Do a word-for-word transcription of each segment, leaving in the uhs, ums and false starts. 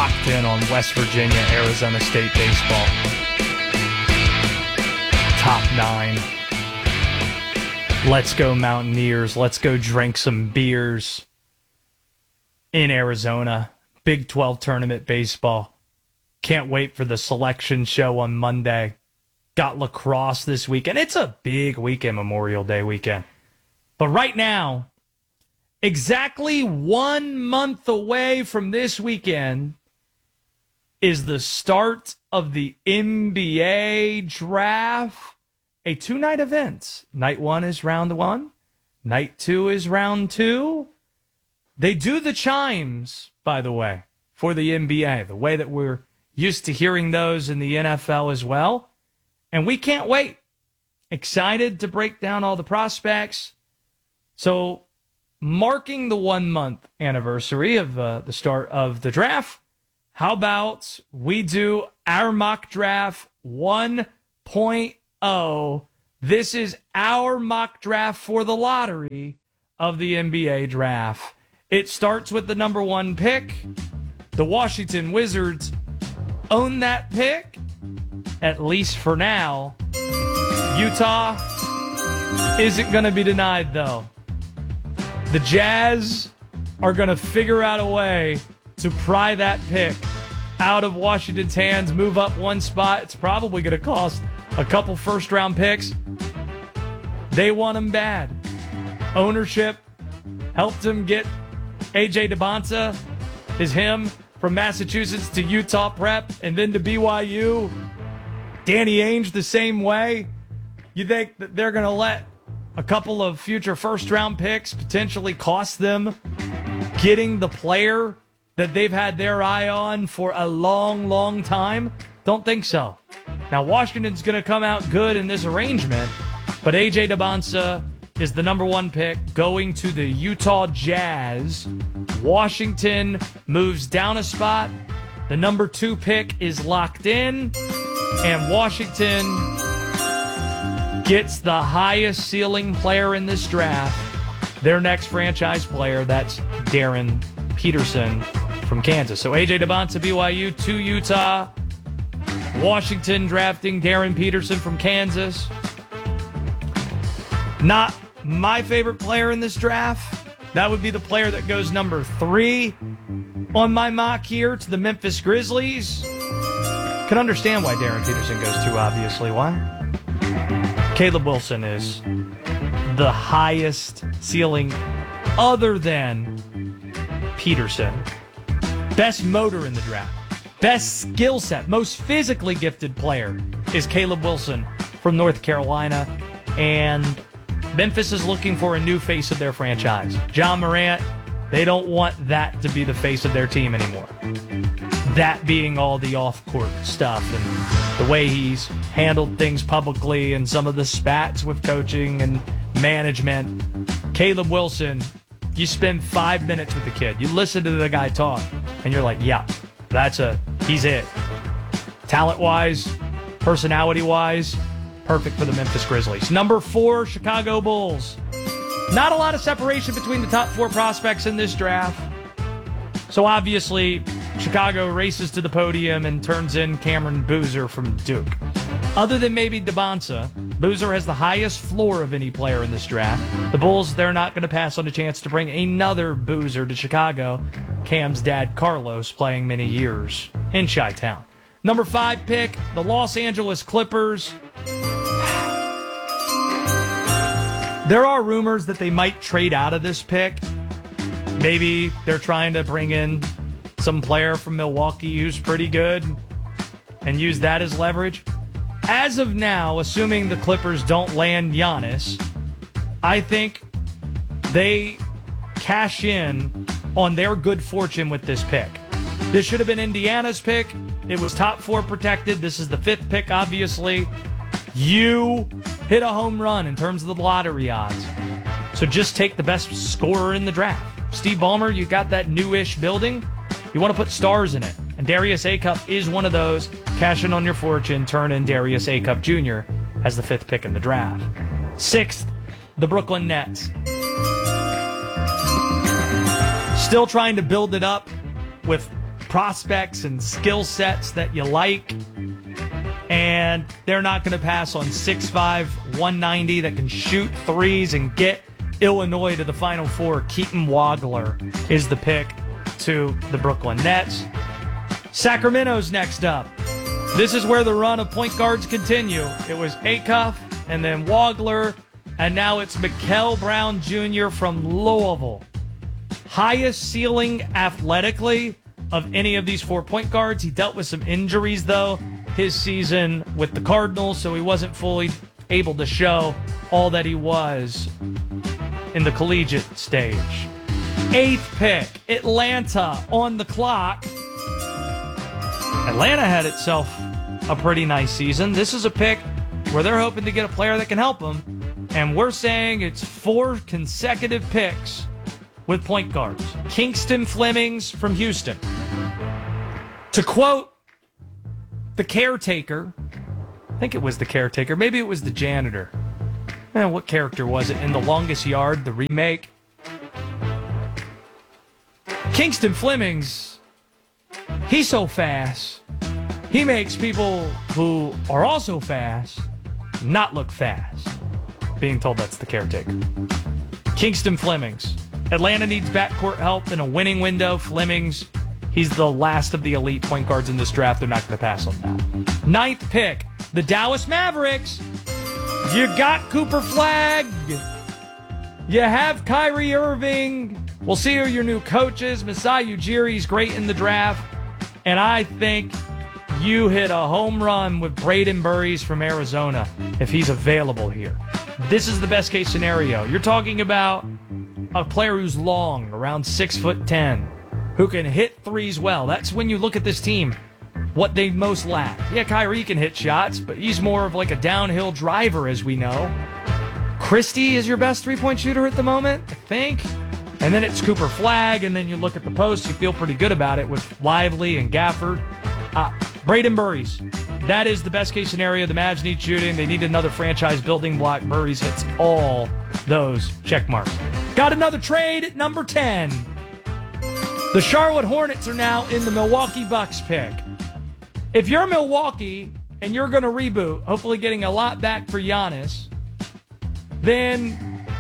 locked in on West Virginia, Arizona State baseball. Top nine. Let's go Mountaineers. Let's go drink some beers in Arizona. Big twelve tournament baseball. Can't wait for the selection show on Monday. Got lacrosse this weekend. It's a big weekend, Memorial Day weekend. But right now, exactly one month away from this weekend is the start of the N B A draft. A two-night event. Night one is round one. Night two is round two. They do the chimes, by the way, for the N B A, the way that we're used to hearing those in the N F L as well. And we can't wait. Excited to break down all the prospects. So, marking the one-month anniversary of uh, the start of the draft, how about we do our mock draft one point oh? This is our mock draft for the lottery of the N B A draft. It starts with the number one pick. The Washington Wizards own that pick, at least for now. Utah isn't going to be denied, though. The Jazz are going to figure out a way to pry that pick out of Washington's hands, move up one spot. It's probably going to cost a couple first-round picks. They want him bad. Ownership helped him get A J DeBonta, is him, from Massachusetts to Utah Prep and then to B Y U. Danny Ainge the same way. You think that they're going to let a couple of future first-round picks potentially cost them getting the player that they've had their eye on for a long, long time? Don't think so. Now, Washington's going to come out good in this arrangement, but A J DeBonta is the number one pick going to the Utah Jazz. Washington moves down a spot. The number two pick is locked in, and Washington gets the highest ceiling player in this draft, their next franchise player. That's Darren Peterson from Kansas. So A J DeBonta, B Y U, to Utah. Washington drafting Darren Peterson from Kansas. Not my favorite player in this draft. That would be the player that goes number three on my mock here to the Memphis Grizzlies. Can understand why Darren Peterson goes two, obviously. Why? Caleb Wilson is the highest ceiling other than Peterson. Best motor in the draft. Best skill set, most physically gifted player is Caleb Wilson from North Carolina. And Memphis is looking for a new face of their franchise. John Morant, they don't want that to be the face of their team anymore. That being all the off-court stuff and the way he's handled things publicly and some of the spats with coaching and management. Caleb Wilson, you spend five minutes with the kid. You listen to the guy talk, and you're like, yeah, that's a, he's it. Talent-wise, personality-wise, perfect for the Memphis Grizzlies. Number four, Chicago Bulls. Not a lot of separation between the top four prospects in this draft. So obviously, Chicago races to the podium and turns in Cameron Boozer from Duke. Other than maybe DeBonta, Boozer has the highest floor of any player in this draft. The Bulls, they're not going to pass on a chance to bring another Boozer to Chicago. Cam's dad, Carlos, playing many years in Chi-Town. Number five pick, the Los Angeles Clippers. There are rumors that they might trade out of this pick. Maybe they're trying to bring in some player from Milwaukee who's pretty good and use that as leverage. As of now, assuming the Clippers don't land Giannis, I think they cash in on their good fortune with this pick. This should have been Indiana's pick. It was top four protected. This is the fifth pick, obviously. You hit a home run in terms of the lottery odds. So just take the best scorer in the draft. Steve Ballmer, you got that newish building. You want to put stars in it. And Darius Acup is one of those. Cash in on your fortune, turn in Darius Acup Junior as the fifth pick in the draft. Sixth, the Brooklyn Nets. Still trying to build it up with prospects and skill sets that you like. And they're not going to pass on six five, one ninety that can shoot threes and get Illinois to the Final Four. Keaton Wagler is the pick to the Brooklyn Nets. Sacramento's next up. This is where the run of point guards continue. It was Acuff and then Wagler, and now it's Mikal Brown Junior from Louisville. Highest ceiling athletically of any of these four point guards. He dealt with some injuries, though, his season with the Cardinals, so he wasn't fully able to show all that he was in the collegiate stage. Eighth pick, Atlanta on the clock. Atlanta had itself a pretty nice season. This is a pick where they're hoping to get a player that can help them, and we're saying it's four consecutive picks with point guards. Kingston Flemings from Houston. To quote the caretaker, I think it was the caretaker, maybe it was the janitor. Eh, what character was it in The Longest Yard, the remake? Kingston Flemings, he's so fast, he makes people who are also fast not look fast. Being told that's the caretaker. Kingston Flemings. Atlanta needs backcourt help in a winning window. Flemings, he's the last of the elite point guards in this draft. They're not going to pass on that. Ninth pick, the Dallas Mavericks. You got Cooper Flagg. You have Kyrie Irving. We'll see who your new coach is. Masai Ujiri's great in the draft. And I think you hit a home run with Braden Burries from Arizona if he's available here. This is the best case scenario. You're talking about a player who's long, around six foot ten, who can hit threes well. That's when you look at this team, what they most lack. Yeah, Kyrie can hit shots, but he's more of like a downhill driver, as we know. Christie is your best three-point shooter at the moment, I think. And then it's Cooper Flagg, and then you look at the post, you feel pretty good about it with Lively and Gafford. Uh, Braden Burries. That is the best case scenario. The Mavs need shooting. They need another franchise building block. Burries hits all those check marks. Got another trade at number ten. The Charlotte Hornets are now in the Milwaukee Bucks pick. If you're Milwaukee and you're going to reboot, hopefully getting a lot back for Giannis, then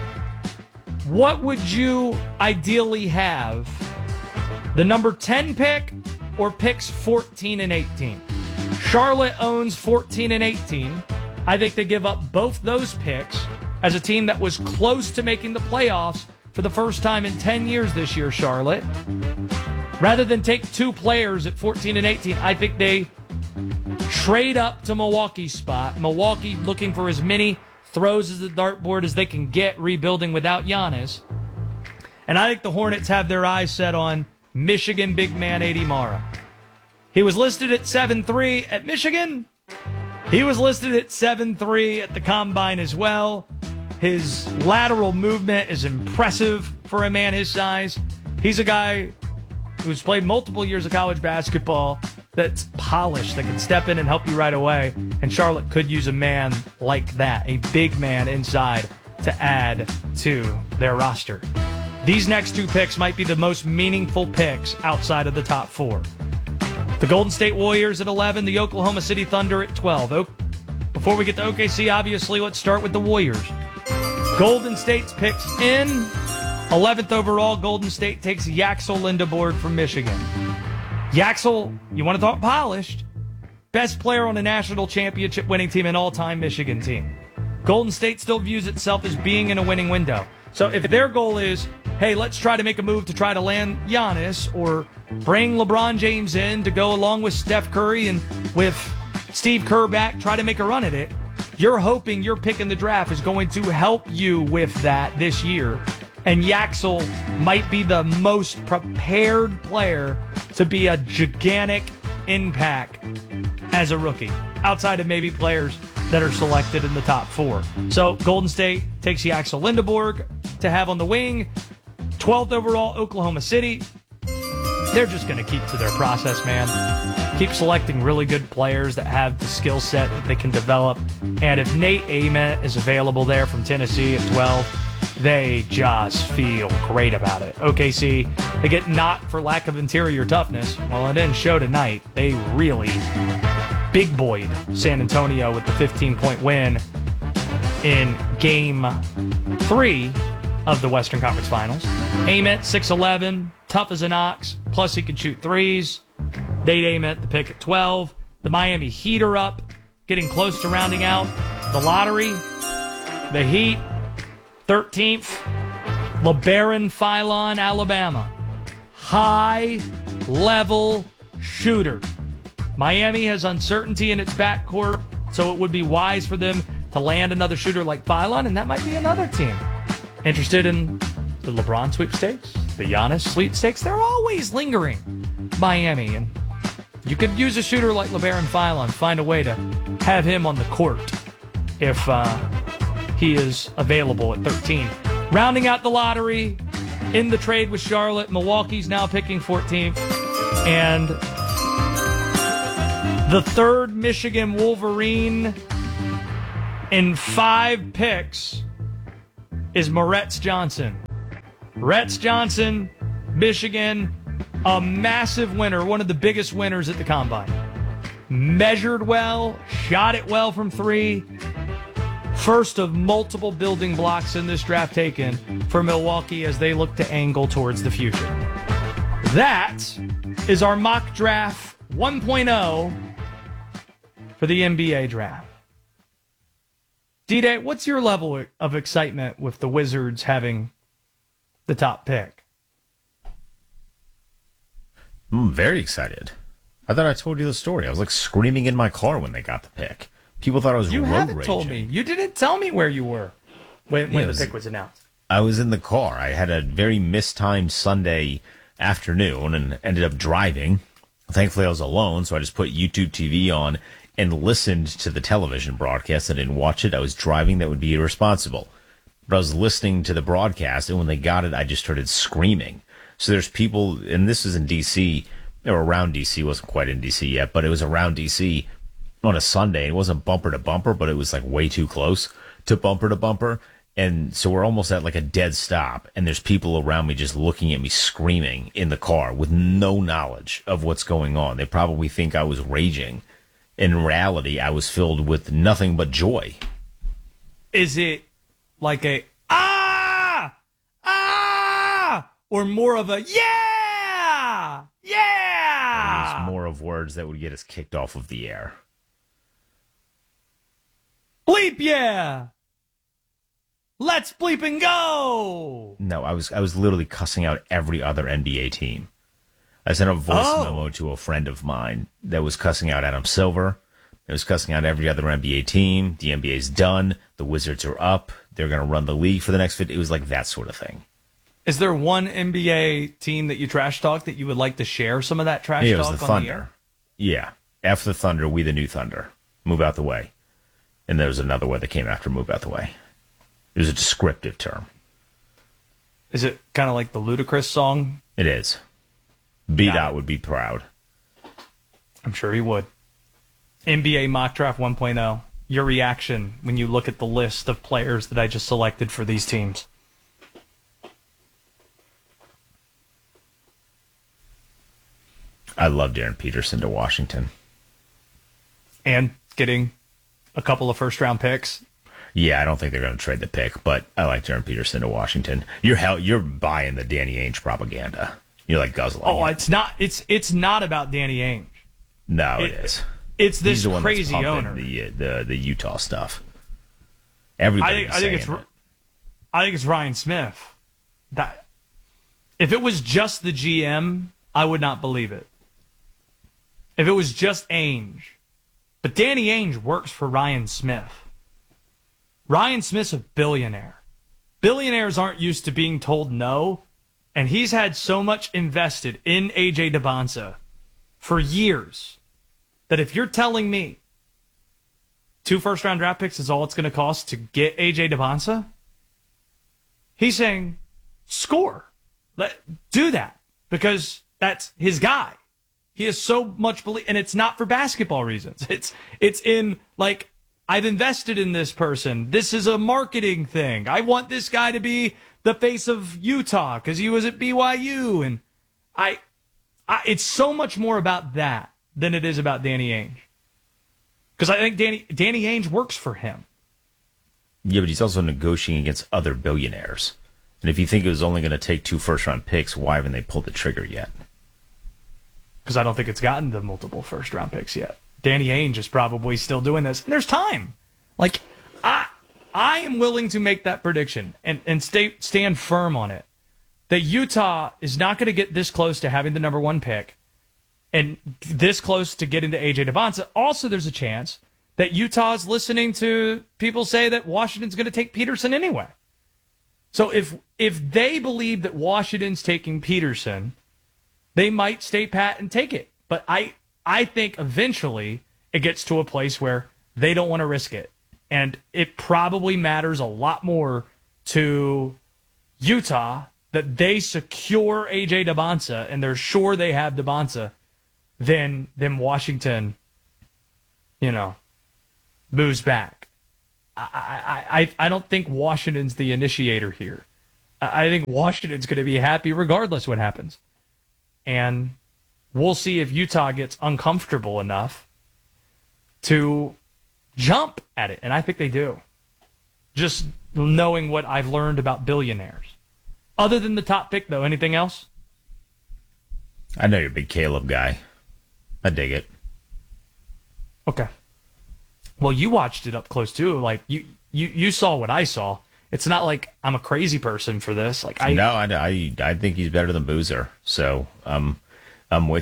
what would you ideally have? The number ten pick or picks fourteen and eighteen? Charlotte owns fourteen and eighteen. I think they give up both those picks as a team that was close to making the playoffs for the first time in ten years this year, Charlotte. Rather than take two players at fourteen and eighteen, I think they trade up to Milwaukee's spot. Milwaukee looking for as many throws as the dartboard as they can get rebuilding without Giannis. And I think the Hornets have their eyes set on Michigan big man A D Mara. He was listed at seven three at Michigan. He was listed at seven three at the Combine as well. His lateral movement is impressive for a man his size. He's a guy who's played multiple years of college basketball that's polished, that can step in and help you right away. And Charlotte could use a man like that, a big man inside, to add to their roster. These next two picks might be the most meaningful picks outside of the top four. The Golden State Warriors at eleven, the Oklahoma City Thunder at twelve. O- Before we get to O K C, obviously, let's start with the Warriors. Golden State's picks in. eleventh overall, Golden State takes Yaxel Lindeborg from Michigan. Yaxel, you want to talk polished? Best player on a national championship winning team and all-time Michigan team. Golden State still views itself as being in a winning window. So if their goal is, hey, let's try to make a move to try to land Giannis or bring LeBron James in to go along with Steph Curry and with Steve Kerr back, try to make a run at it, you're hoping your pick in the draft is going to help you with that this year. And Yaxel might be the most prepared player to be a gigantic impact as a rookie, outside of maybe players that are selected in the top four. So Golden State takes Yaxel Lindeborg to have on the wing. twelfth overall, Oklahoma City. They're just going to keep to their process, man. Keep selecting really good players that have the skill set that they can develop. And if Nate Ament is available there from Tennessee at twelve, they just feel great about it. O K C, they get knocked for lack of interior toughness. Well, it didn't show tonight. They really big boyed San Antonio with the fifteen-point win in game three of the Western Conference Finals. Ament, six eleven, tough as an ox, plus he can shoot threes. Nate Ament, the pick at twelve. The Miami Heat are up, getting close to rounding out the lottery. The Heat, thirteenth. LeBaron Philon, Alabama. High-level shooter. Miami has uncertainty in its backcourt, so it would be wise for them to land another shooter like Philon, and that might be another team interested in the LeBron sweepstakes, the Giannis sweepstakes. They're always lingering, Miami, and you could use a shooter like LeBaron Philon, find a way to have him on the court if uh, he is available at thirteen. Rounding out the lottery in the trade with Charlotte, Milwaukee's now picking fourteenth, and the third Michigan Wolverine in five picks is Moretz Johnson. Moretz Johnson, Michigan, a massive winner, one of the biggest winners at the Combine. Measured well, shot it well from three. First of multiple building blocks in this draft taken for Milwaukee as they look to angle towards the future. That is our mock draft one point oh for the N B A draft. D-Day, what's your level of excitement with the Wizards having the top pick? I'm very excited. I thought I told you the story. I was like screaming in my car when they got the pick. People thought I was you road haven't raging. told me. You didn't tell me where you were when, when Yeah, the was, pick was announced. I was in the car. I had a very mistimed Sunday afternoon and ended up driving. Thankfully, I was alone, so I just put YouTube T V on and listened to the television broadcast. I didn't watch it. I was driving. That would be irresponsible. But I was listening to the broadcast, and when they got it, I just started screaming. So there's people, and this is in D C, or around D C, wasn't quite in D C yet, but it was around D C on a Sunday. It wasn't bumper to bumper, but it was like way too close to bumper to bumper. And so we're almost at like a dead stop, and there's people around me just looking at me screaming in the car with no knowledge of what's going on. They probably think I was raging. In reality, I was filled with nothing but joy. Is it like a ah ah or more of a yeah yeah? It's more of words that would get us kicked off of the air. Bleep yeah. Let's bleep and go. No, I was I was literally cussing out every other N B A team. I sent a voice Oh. memo to a friend of mine that was cussing out Adam Silver. It was cussing out every other N B A team. The N B A's done. The Wizards are up. They're going to run the league for the next fifty. It was like that sort of thing. Is there one N B A team that you trash talk that you would like to share some of that trash Yeah, it was talk the on Thunder. the air? Yeah. F the Thunder, we the new Thunder. Move out the way. And there was another word that came after move out the way. It was a descriptive term. Is it kind of like the Ludacris song? It is. B Got Dot it. would be proud. I'm sure he would. N B A Mock Draft one point oh. Your reaction when you look at the list of players that I just selected for these teams. I love Darren Peterson to Washington. And getting a couple of first round picks. Yeah, I don't think they're going to trade the pick, but I like Darren Peterson to Washington. You're hell, you're buying the Danny Ainge propaganda. You're like guzzling. Oh, it. it's not it's it's not about Danny Ainge. No, it, it- is. It's He's this the one that's crazy pumping owner. The, uh, the the Utah stuff. I Everybody think was I think saying it's it. I think it's Ryan Smith. That if it was just the G M, I would not believe it. If it was just Ainge. But Danny Ainge works for Ryan Smith. Ryan Smith's a billionaire. Billionaires aren't used to being told no, and he's had so much invested in A J DeBonsa for years that if you're telling me two first-round draft picks is all it's going to cost to get A J DeBonsa, he's saying, score. Let do that because that's his guy. He has so much belief, and it's not for basketball reasons. It's it's in like I've invested in this person. This is a marketing thing. I want this guy to be the face of Utah because he was at B Y U. And I, I, it's so much more about that than it is about Danny Ainge. Because I think Danny, Danny Ainge works for him. Yeah, but he's also negotiating against other billionaires. And if you think it was only going to take two first-round picks, why haven't they pulled the trigger yet? Because I don't think it's gotten to multiple first-round picks yet. Danny Ainge is probably still doing this. And there's time. Like, I I am willing to make that prediction and, and stay stand firm on it. That Utah is not going to get this close to having the number one pick and this close to getting to A J Devonta. Also, there's a chance that Utah is listening to people say that Washington's going to take Peterson anyway. So if if they believe that Washington's taking Peterson, they might stay pat and take it. But I I think eventually it gets to a place where they don't want to risk it. And it probably matters a lot more to Utah that they secure A J Devonta and they're sure they have Devonta than, than Washington, you know, moves back. I, I, I, I don't think Washington's the initiator here. I, I think Washington's going to be happy regardless what happens. And we'll see if Utah gets uncomfortable enough to jump at it. And I think they do. Just knowing what I've learned about billionaires. Other than the top pick, though, anything else? I know you're a big Caleb guy. I dig it. Okay. Well, you watched it up close, too. Like, you, you, you saw what I saw. It's not like I'm a crazy person for this. Like I No, I, I, I think he's better than Boozer. So um, I'm with